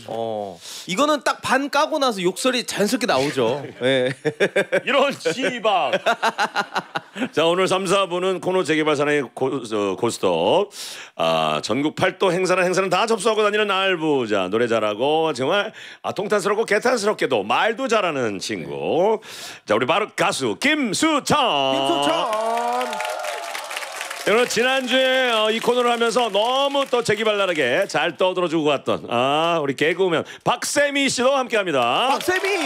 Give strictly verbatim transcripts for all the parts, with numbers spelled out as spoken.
어 이거는 딱 반 까고 나서 욕설이 자연스럽게 나오죠. 네. 이런 씨발. 자 오늘 삼, 사 부는 코너 재개발 사나이 고, 어, 고스톱 아, 전국 팔도 행사나 행사는 다 접수하고 다니는 알부자 노래 잘하고 정말 아, 통탄스럽고 개탄스럽게도 말도 잘하는 친구. 자 우리 바로 가수 김수찬. 김수찬. 오늘 지난주에 어, 이 코너를 하면서 너무 또 재기발랄하게 잘 떠들어주고 갔던 아 우리 개그우먼 박세미 씨도 함께합니다. 박세미.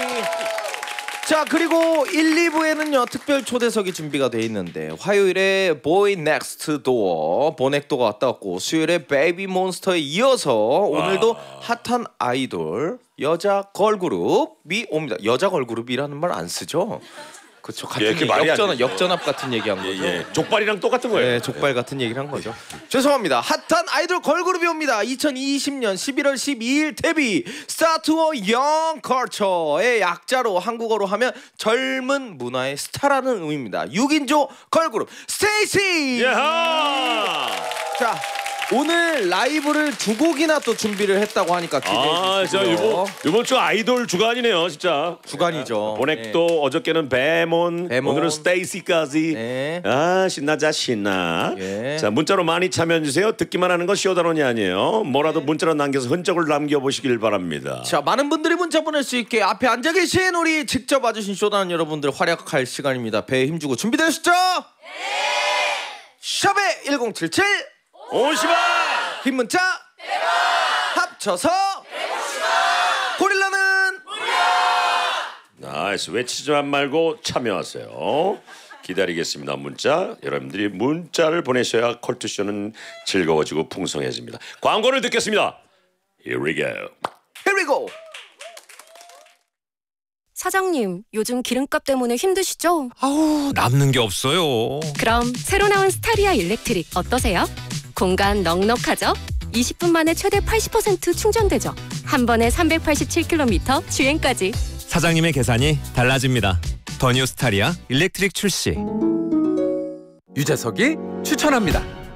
자 그리고 일, 이 부에는요 특별 초대석이 준비가 돼 있는데 화요일에 보이 넥스트 도어 보넥도가 왔다 갔고 수요일에 베이비 몬스터에 이어서 오늘도 핫한 아이돌 여자 걸그룹이 옵니다. 여자 걸그룹이라는 말 안 쓰죠? 그렇죠. 같은 예, 얘기, 역전압, 역전압 같은 얘기한 거죠. 예, 예. 족발이랑 똑같은 거예요. 네, 족발 같은 얘기를 한 거죠. 죄송합니다. 핫한 아이돌 걸그룹이 옵니다. 이천이십 년 십일월 십이일 데뷔 스타투어 영 컬처의 약자로 한국어로 하면 젊은 문화의 스타라는 의미입니다. 육 인조 걸그룹 스테이시. 예하. 자. 오늘 라이브를 두 곡이나 또 준비를 했다고 하니까 기대해 아, 주시고요. 자 이번 이번 주 아이돌 주간이네요, 진짜. 주간이죠. 보넥도 네. 어저께는 배몬, 배몬. 오늘은 스테이시까지. 네. 아 신나자 신나. 예. 자 문자로 많이 참여해 주세요. 듣기만 하는 건 쇼다론이 아니에요. 뭐라도 문자로 남겨서 흔적을 남겨보시길 바랍니다. 자 많은 분들이 문자 보낼 수 있게 앞에 앉아 계신 우리 직접 와주신 쇼다론 여러분들 활약할 시간입니다. 배에 힘주고 준비되셨죠? 네. 샵에 일공칠칠 오십 원 흰 문자 백 원 합쳐서 백오십 원 고릴라는 무료. 나이스. 외치지만 말고 참여하세요. 기다리겠습니다. 문자 여러분들이 문자를 보내셔야 컬투쇼는 즐거워지고 풍성해집니다. 광고를 듣겠습니다. Here we go. Here we go. 사장님, 요즘 기름값 때문에 힘드시죠? 아우, 남는 게 없어요. 그럼 새로 나온 스타리아 일렉트릭 어떠세요? 공간 넉넉하죠? 이십 분 만에 최대 팔십 퍼센트 충전되죠? 한 번에 삼백팔십칠 킬로미터 주행까지. 사장님의 계산이 달라집니다. 더 뉴 스타리아 일렉트릭 출시. 유재석이 추천합니다.